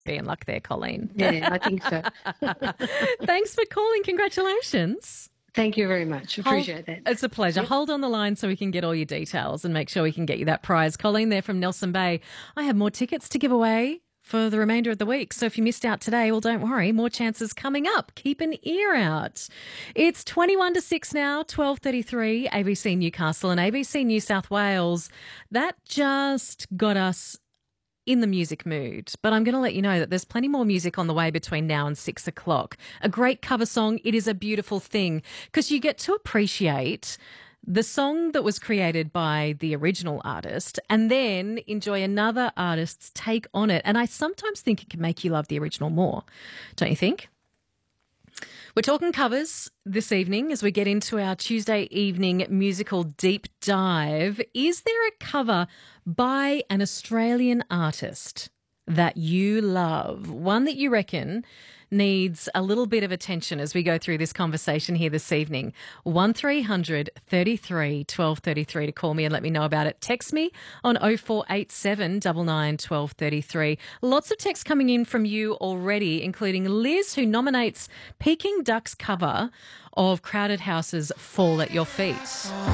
be in luck there, Colleen. Yeah, I think so. Thanks for calling. Congratulations. Thank you very much. Appreciate that. It's a pleasure. Yep. Hold on the line so we can get all your details and make sure we can get you that prize. Colleen there from Nelson Bay. I have more tickets to give away for the remainder of the week. So if you missed out today, well, don't worry. More chances coming up. Keep an ear out. It's 21 to 6 now, 12:33, ABC Newcastle and ABC New South Wales. That just got us in the music mood, but I'm going to let you know that there's plenty more music on the way between now and 6 o'clock. A great cover song. It is a beautiful thing because you get to appreciate the song that was created by the original artist and then enjoy another artist's take on it. And I sometimes think it can make you love the original more. Don't you think? We're talking covers this evening as we get into our Tuesday evening musical deep dive. Is there a cover by an Australian artist that you love? One that you reckon needs a little bit of attention as we go through this conversation here this evening. 1300 33 1233 to call me and let me know about it. Text me on 0487 99 1233. Lots of texts coming in from you already, including Liz, who nominates Peking Duck's cover of Crowded House's Fall at Your Feet.